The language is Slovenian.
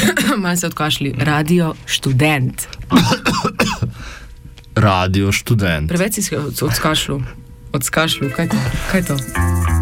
Malo se odkašli. Radio študent. Radio študent. Preveč si odskašlu. Kaj je to?